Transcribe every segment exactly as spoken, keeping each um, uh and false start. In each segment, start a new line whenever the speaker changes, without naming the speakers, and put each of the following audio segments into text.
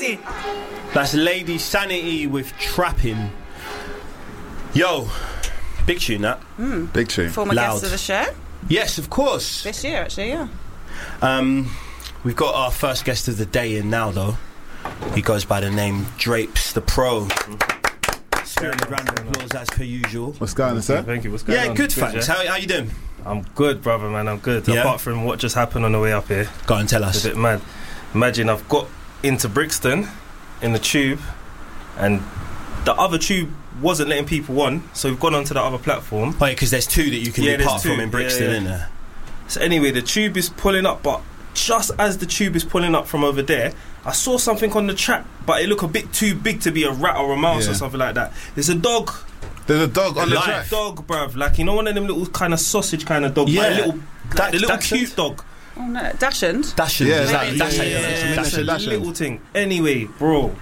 Sanity.
That's Lady Sanity with Trapping. Yo, big tune that.
Mm. Big tune.
Former
Loud.
guest of the show.
Yes, of course.
This year, actually, yeah.
Um, we've got our first guest of the day in now, though. He goes by the name Drapes the Pro. Spirit round of applause as per usual.
What's going on, sir?
Thank you. What's going
Yeah,
on?
good, thanks.
yeah?
How, how you doing?
I'm good, brother, man. I'm good.
Yeah?
Apart from what just happened on the way up here.
Go on, tell
It's
us.
a bit mad. Imagine I've got into Brixton in the tube, and the other tube wasn't letting people on, so we've gone onto the other platform.
Oh, yeah, because there's two that you can
Yeah,
depart
there's
from
two.
in Brixton,
Yeah, yeah.
isn't there?
So anyway, the tube is pulling up, but just as the tube is pulling up from over there, I saw something on the track, but it looked a bit too big to be a rat or a mouse
Yeah.
or something like that. There's a dog.
There's a dog on the
Live.
track.
Dog, bruv. Like, you know, one of them little kind of sausage kind of dog.
Yeah.
Like a little,
Da-
like the little
Dachshund?
cute dog.
Oh, no. Dashend.
Dashend.
Yeah,
is that,
maybe.
that's
Yeah,
how you
yeah,
know
yeah,
it.
yeah.
That's a
Dachshund.
little thing. Anyway, bro,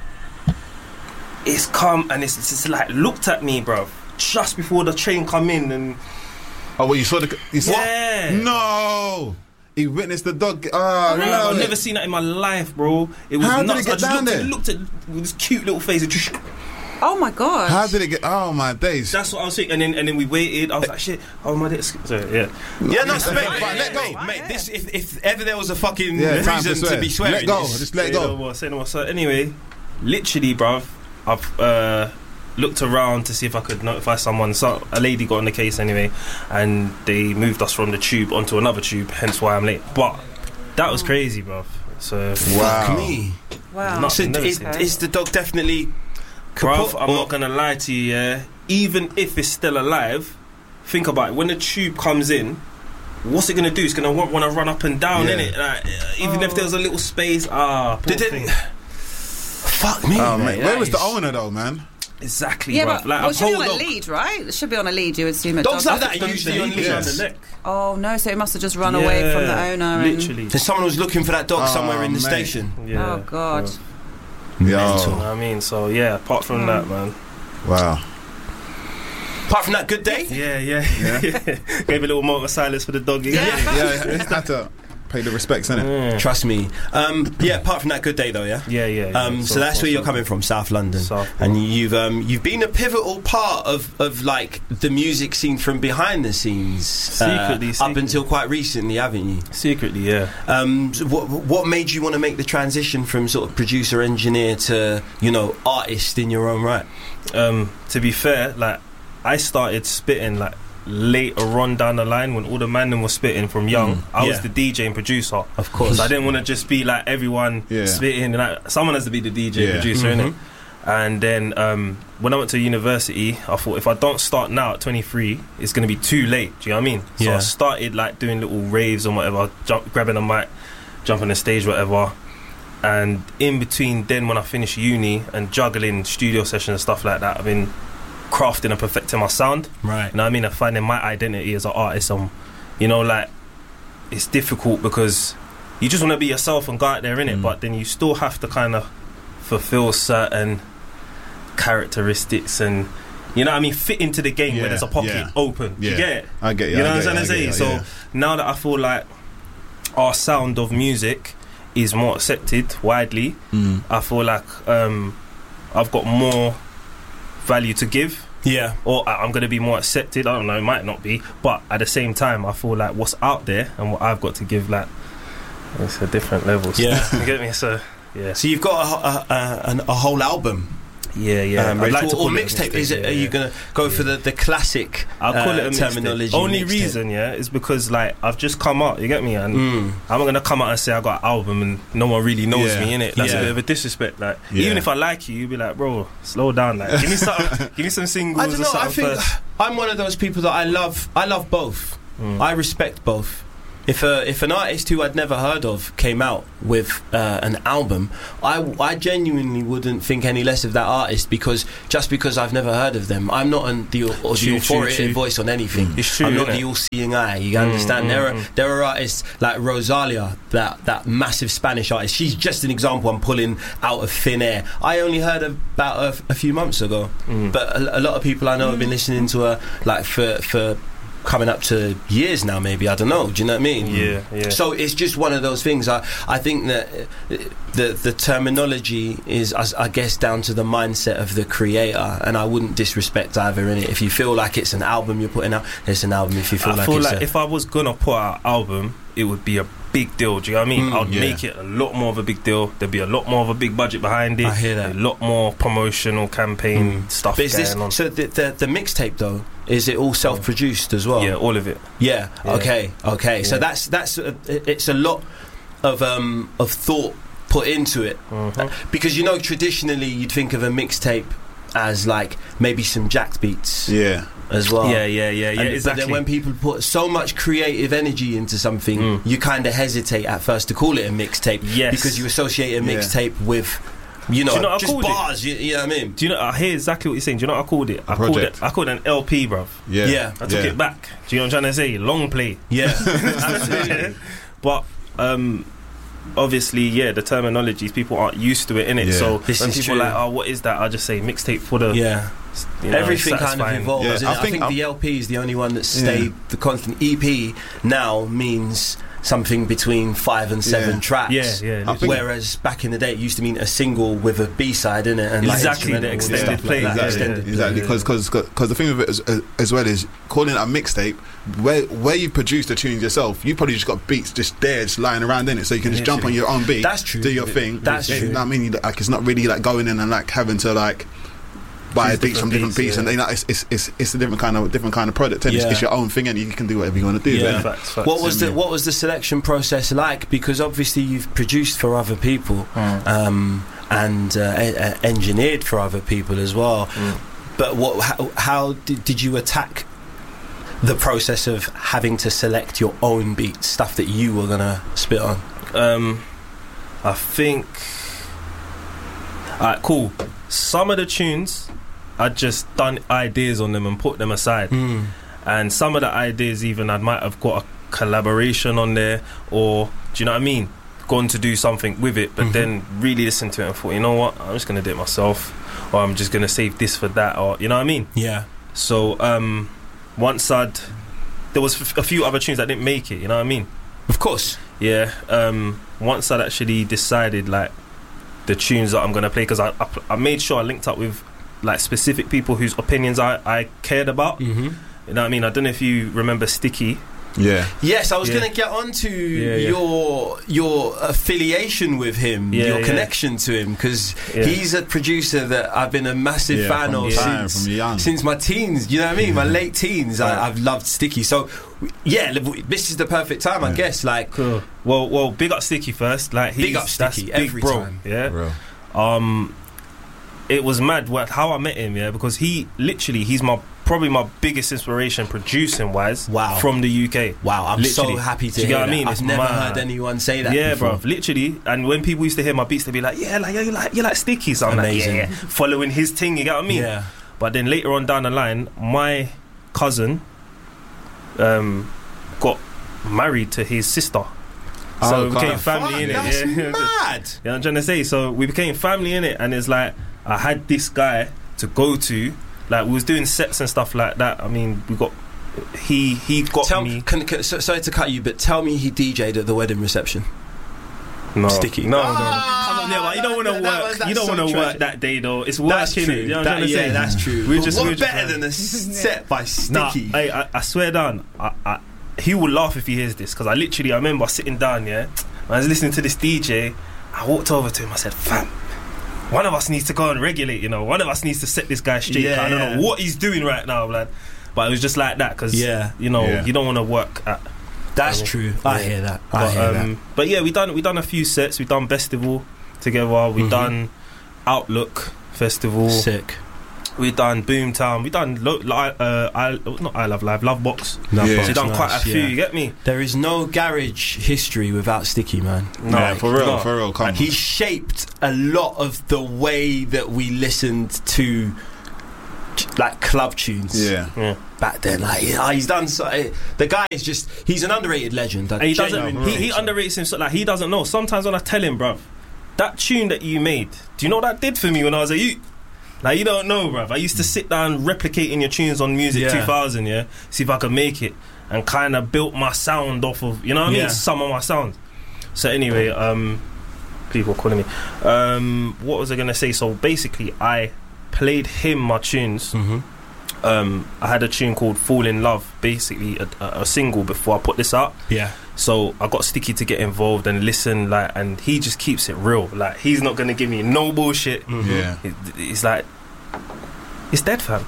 it's come and it's, it's like looked at me, bro, just before the train come in, and
Oh, well, you saw the... You saw,
yeah,
No! He witnessed the dog... Oh,
bro,
no.
I've never seen that in my life, bro. It was
How did
nuts.
it get
I just
down
looked,
there?
At, looked at with this cute little face. And just,
Oh, my God.
How did it get... Oh, my days.
that's what I was thinking. And then and then we waited. I was like, shit. Oh my days. Sorry, yeah.
Yeah, no,
Mate,
mate,
mate,
mate,
let go.
mate, mate, this, if, if ever there was a fucking
Yeah, time to
reason to,
swear.
be swearing,
Let go.
it's-
Just let
Say
go.
no more, say no more. So anyway, literally, bruv, I've uh, looked around to see if I could notify someone. So a lady got on the case anyway, and they moved us from the tube onto another tube. Hence why I'm late. But that was crazy, bruv. So
Wow.
Fuck me.
Wow.
No.
So
never
is,
seen
it.
is the dog definitely
bruv,
kaput,
I'm
or-
not gonna lie to you. Yeah, even if it's still alive, think about it. When the tube comes in, what's it gonna do? It's gonna want, want to run up and down,
Yeah.
innit? Like, uh, even
Oh.
if there was a little space, ah, poor
Did it-
thing.
Fuck me,
Oh,
mate.
mate. Where
that
was the
is-
owner, though, man?
Exactly,
Yeah,
bruv.
but
Like
well,
a
it should be
whole
on a
dog.
lead, right? It should be on a lead, you would assume. A
Dogs
dog.
like that are
Don't
usually
they
on
lead
leads.
on
Yes.
the neck?
Oh, no, so it must have just run away from the owner. And...
Literally.
So someone was looking for that dog
Oh,
somewhere in the
mate.
station.
Yeah.
Oh, God.
So, you know
Yo.
what I mean? So, yeah, apart from
Mm.
that, man.
Wow.
Apart from that, good day.
Yeah, yeah. Gave a little moment of silence for the doggy.
Yeah.
Yeah, you had to pay the respects, innit?
Yeah,
Trust me. Um, yeah, apart from that, good day though. Yeah.
yeah. yeah, yeah.
Um, so that's where you're coming from, South London,
South
and you've um, you've been a pivotal part of, of like the music scene from behind the scenes,
Secretly,
uh, up
secretly.
until quite recently, haven't you?
Secretly, yeah.
Um, so what what made you want to make the transition from sort of producer engineer to, you know, artist in your own right?
Um, to be fair, like, I started spitting, like, later on down the line when all the man them was spitting from young.
Mm,
I was
yeah.
the D J and producer.
Of course.
So I didn't want to just be like everyone
Yeah.
spitting. Like, someone has to be the D J
Yeah.
producer,
Mhm.
innit? And then um, when I went to university, I thought if I don't start now at twenty-three, it's going to be too late. Do you know what I mean? So
Yeah.
I started like doing little raves and whatever, jump, grabbing a mic, jumping the stage, whatever. And in between then, when I finished uni and juggling studio sessions and stuff like that, I've been crafting and perfecting my sound.
Right.
You know what I mean? And finding my identity as an artist. Um, you know, like, it's difficult because you just want to be yourself and go out there, innit?
Mm.
But then you still have to kind of fulfill certain characteristics and, you know what I mean, fit into the game
Yeah,
where there's a pocket
yeah.
open.
Yeah.
You get it?
I get you.
You know
I
what I'm
get
trying to
you, I
say?
get you,
So
yeah.
now that I feel like our sound of music is more accepted widely,
Mm.
I feel like um, I've got more value to give,
Yeah.
or I- I'm going to be more accepted. I don't know, it might not be, but at the same time, I feel like what's out there and what I've got to give, like, it's a different level.
Yeah.
You get me? So, yeah.
So you've got a, a, a, an- a whole album.
Yeah, yeah.
Um,
I'd like
or,
to
or
call it a
mixtape. Is it?
yeah,
Are you
yeah.
gonna go for the, the classic?
I'll call
uh,
it a mixtape.
terminology?
Only
mixtape?
reason, yeah, is because, like, I've just come out, you get me? And
Mm.
I'm not going to come out and say I got an album and no one really knows
Yeah.
me, innit? That's
Yeah.
a bit of a disrespect. Like,
Yeah.
even if I like you, you'll be like, bro, slow down. Like, give me something, give me some singles
I don't
or
know. I
something
think
first.
I'm one of those people that I love. I love both.
Mm.
I respect both. If a, if an artist who I'd never heard of came out with uh, an album, I, I genuinely wouldn't think any less of that artist, because just because I've never heard of them, I'm not an, the, or the
True, true,
authoritative
true.
voice on anything.
It's true,
I'm not
innit?
the all-seeing eye. You
Mm,
understand?
mm,
there are
mm.
there are artists like Rosalia, that that massive Spanish artist. She's just an example I'm pulling out of thin air. I only heard about her a few months ago,
Mm.
but a, a lot of people I know have been listening to her like for for coming up to years now, maybe. I don't know. Do you know what I mean?
Yeah, yeah.
So it's just one of those things. I, I think that uh, the the terminology is, I, I guess, down to the mindset of the creator, and I wouldn't disrespect either in it. If you feel like it's an album you're putting out, it's an album. If you feel
I
like
feel
it's
like
a,
if I was gonna put out an album, it would be a big deal. Do you know what I mean?
Mm,
I'd
yeah.
make it a lot more of a big deal. There'd be a lot more of a big budget behind it.
I hear that.
A lot more promotional campaign
Mm.
stuff
But is
going
this,
on.
so the the, the mixtape though, is it all self-produced as well?
Yeah, all of it.
Yeah.
Yeah.
Okay. Okay. So
Yeah.
that's that's a, it's a lot of um of thought put into it.
Mhm.
Because, you know, traditionally you'd think of a mixtape as like maybe some jacked beats
Yeah.
as well.
Yeah, yeah, yeah, yeah.
And-
exactly.
But then when people put so much creative energy into something,
Mm.
you kind of hesitate at first to call it a mixtape.
Yes.
Because you associate a
Yeah.
mixtape with, you know,
Do you know what I
just
called it?
bars. You, you know what I mean?
Do you know? I hear exactly what you're saying. Do you know what I called it? I called
Project.
it. I called it an L P, bruv.
Yeah.
Yeah.
I took
yeah.
it back. Do you know what I'm trying to say? Long play.
Yeah.
Absolutely. But um, obviously, yeah, the terminologies, people aren't used to it, innit?
Yeah.
So
This
when
is
people
true.
are like, oh, what is that? I just say mixtape for the
Yeah.
you know,
Everything kind of
satisfying.
evolves.
Yeah,
isn't
I
it? I
think
think,
I'm-
the L P is the only one that's
Yeah.
stayed the constant. E P now means something between five and seven
Yeah.
tracks.
Yeah, yeah.
I think-
Whereas back in the day, it used to mean a single with a B side in it, and like
Exactly, the
instrumental and
extended
stuff
play.
like that.
Yeah,
Extended
yeah,
play.
Exactly,
yeah.
because because the thing with it as, as well is calling it a mixtape, where where you produce the tunes yourself, you probably just got beats just there, just lying around in it, so you can just jump on your own beat.
That's true.
Do your thing.
That's
You
true.
know what I mean? You- Like it's not really like going in and like having to like buy
Choose
beats from
different
different
beats,
beats, and
yeah.
you know, it's, it's it's it's a different kind of different kind of product. And it's,
Yeah.
it's your own thing, and you can do whatever you want to do.
Yeah.
innit?
Facts, facts.
What was
Yeah.
the what was the selection process like? Because obviously you've produced for other people
Mm.
um, and uh, e- uh, engineered for other people as well.
Mm.
But what? How, how did, did you attack the process of having to select your own beats, stuff that you were gonna spit on?
Um, I think. Alright, cool. Some of the tunes, I just done ideas on them and put them aside.
Mm.
And some of the ideas, even I might have got a collaboration on there, or do you know what I mean? Gone to do something with it, but
Mhm.
then really listened to it and thought, you know what? I'm just gonna do it myself, or I'm just gonna save this for that, or you know what I mean?
Yeah.
So um, once I'd, there was f- a few other tunes that didn't make it. You know what I mean?
Of course.
Yeah. Um, once I'd actually decided like the tunes that I'm gonna play, because I, I I made sure I linked up with like specific people whose opinions I, I cared about.
Mm-hmm.
You know what I mean? I don't know if you remember Sticky.
Yeah.
Yes, I was
Yeah.
going to get onto
Yeah, yeah.
your your affiliation with him,
Yeah,
your
yeah.
connection to him, because
Yeah.
he's a producer that I've been a massive
Yeah,
fan
from
of
time,
since
from young.
since my teens. You know what I mean? My late teens,
Right.
I, I've loved Sticky. So, yeah, li- this is the perfect time, I
Yeah.
guess. Like,
Cool. Well, well, big up Sticky first. Like, he's,
Big up
that's
Sticky
big
every
bro,
time.
Yeah.
Bro.
Um, it was mad what how I met him. Yeah, because he literally he's my probably my biggest inspiration producing wise.
Wow.
From the U K.
wow, I'm so
Literally.
happy to
Do you
hear
get what I
that.
mean?
I've
It's
never
mad.
heard anyone say that.
Yeah,
before.
bro, literally. And when people used to hear my beats, they'd be like, "Yeah, like yeah, you like you like Sticky." So I'm
Amazing.
like, "Yeah, yeah," following his thing. You get what I mean?
Yeah.
But then later on down the line, my cousin um, got married to his sister. So
Oh,
we became
God.
family
Fuck,
in it.
that's
Yeah.
mad.
You know what I'm trying to say? So we became family in it, and it's like I had this guy to go to. Like we was doing sets and stuff like that. I mean, we got he he got
Tell
me.
Can, can, so, sorry to cut you, but tell me he D J'd at the wedding reception.
No,
Sticky.
No, no,
Ah,
Come on, yeah, but you don't want to
that
work.
was- that's
you don't
so
want to work
tragic.
that day though. It's work,
That's
innit?
true.
You know what I'm
That-
trying to
yeah,
say?
that's true.
We just,
what
we just
better than a set by
Nah,
Sticky?
hey, I, I swear down, I, I, he will laugh if he hears this, because I literally, I remember sitting down, yeah, I was listening to this D J, I walked over to him, I said, fam, one of us needs to go and regulate, you know, one of us needs to set this guy straight.
Yeah,
I don't
yeah.
know what he's doing right now, lad. But it was just like that, because,
Yeah.
you know,
Yeah.
you don't want to work at...
That's
Yeah.
true. I
Yeah.
hear that. I
But,
hear
um, but yeah, we done we done a few sets, we done Festival together, we
Mhm.
done Outlook Festival,
that. Sick.
we done Boomtown, we done lo- li- uh, I, not I Love Live, Love Box.
Love
Yeah.
Box,
So we done
nice,
quite a few,
yeah.
you get me?
There is no garage history without Sticky, man.
No,
yeah, for real,
no.
for real. Come on.
He shaped a lot of the way that we listened to, like, club tunes.
Yeah.
Yeah.
Back then, like, yeah, he's done. So, uh, the guy is just—he's an underrated legend. I
And he
genuinely
doesn't. He,
think
he
so.
underrates himself. Like he doesn't know. Sometimes when I tell him, bruv, that tune that you made, do you know what that did for me when I was a youth? Like, you don't know, bruv. I used to sit down replicating your tunes on Music
Yeah.
two thousand, yeah, see if I could make it, and kind of built my sound off of, you know what I mean,
Yeah.
some of my sounds. So anyway, um, people calling me. Um, what was I gonna say? So basically, I played him my tunes.
Mm-hmm.
Um, I had a tune called "Fall in Love," basically a, a, a single before I put this out.
Yeah.
So I got Sticky to get involved and listen, like, and he just keeps it real. Like, he's not gonna give me no bullshit.
Mm-hmm.
Yeah.
It, it's like, it's dead, fam.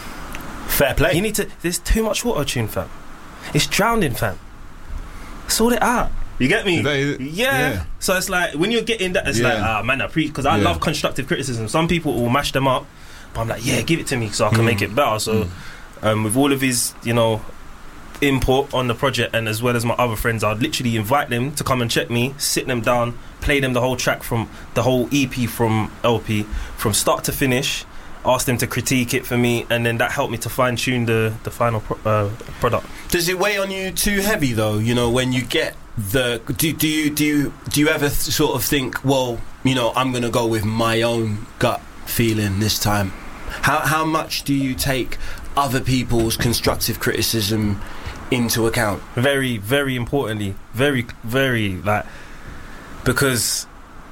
Fair play.
You need to. There's too much auto tune, fam. It's drowning, fam. Sort it out. You get me?
Is that it?
Yeah.
Yeah.
So it's like when you're getting that, it's
Yeah.
like, ah, man, I preach because I
Yeah.
love constructive criticism. Some people will mash them up, but I'm like, yeah, give it to me so I can
Mm.
make it better. So, um, with all of his, you know, input on the project, and as well as my other friends, I'd literally invite them to come and check me, sit them down, play them the whole track from the whole E P from L P from start to finish. Ask them to critique it for me, and then that helped me to fine tune the the final pro- uh, product.
Does it weigh on you too heavy though? You know, when you get the do do you do you do you ever th- sort of think, well, you know, I'm gonna go with my own gut feeling this time? How how much do you take other people's constructive criticism into account?
Very, very importantly, very, very like because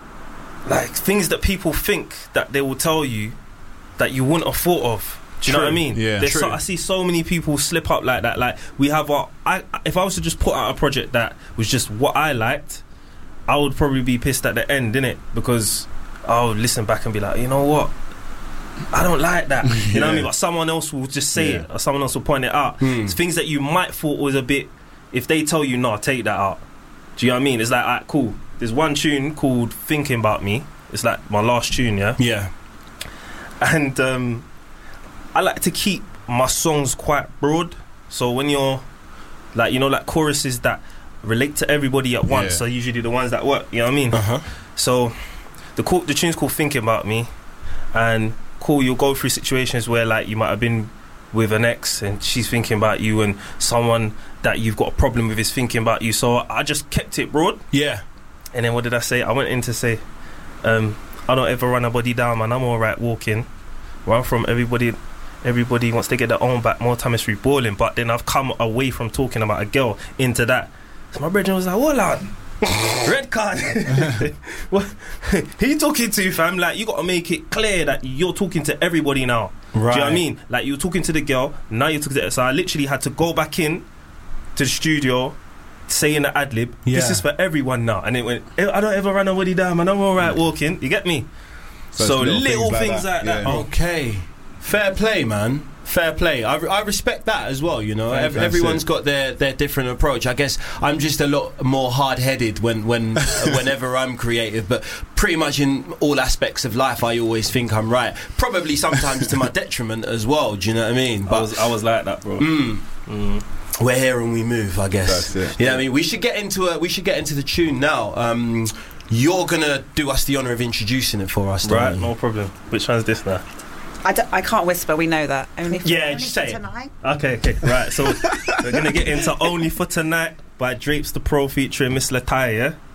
like things that people think that they will tell you that you wouldn't have thought of. Do you know
True.
what I mean?
Yeah.
There's
True.
so, I see so many people slip up like that. Like we have our. I if I was to just put out a project that was just what I liked, I would probably be pissed at the end, innit? Because I would listen back and be like, you know what? I don't like that. You know what I mean? But someone else will just say
Yeah.
it, or someone else will point it out.
Hmm.
It's things that you might thought was a bit. If they tell you no, take that out. Do you know what I mean? It's like, alright, cool. There's one tune called "Thinking About Me." It's like my last tune, yeah.
Yeah.
And um, I like to keep my songs quite broad. So when you're like, you know, like choruses that relate to everybody at once
Yeah.
are usually the ones that work. You know what I mean?
Uh huh.
So the co- the tune's called "Thinking About Me," and cool, you'll go through situations where like you might have been with an ex and she's thinking about you, and someone that you've got a problem with is thinking about you. So I just kept it broad.
Yeah.
And then what did I say? I went in to say, um, I don't ever run a body down, man. I'm alright walking. Where I'm from, everybody everybody wants to get their own back. More time it's balling. But then I've come away from talking about a girl into that. So my brother was like, hold on. Red card. What? Who you talking to, fam? Like, you got to make it clear that you're talking to everybody now.
Right.
Do you know what I mean? Like, you were talking to the girl, now you're talking to. So I literally had to go back in to the studio, saying the ad lib.
Yeah.
This is for everyone now. And it went, I don't ever run nobody down, man. I'm alright walking. You get me?
So
So,
it's
little,
little things
things
like
like
that,
that.
yeah.
Oh,
Okay. Fair play, man. Fair play. I, I respect that as well. You know,
Thank
Ev-
you.
everyone's
That's
got their, their different approach. I guess I'm just a lot more hard headed when when whenever I'm creative. But pretty much in all aspects of life, I always think I'm right. Probably sometimes to my detriment as well. Do you know what I mean?
I
But
was, I was like that, bro.
mm,
Mm.
we're here and we move. I guess.
That's it.
You know what I mean? We should get into a, we should get into the tune now. Um, you're gonna do us the honour of introducing it for us, don't
Right,
you?
no problem. Which one's this now?
I, d- I can't whisper. We know that. Only for,
Yeah,
only
just
for
say it.
tonight.
Okay, okay, right. So we're gonna get into "Only for Tonight" by Drapes the Pro featuring Miss Lataya.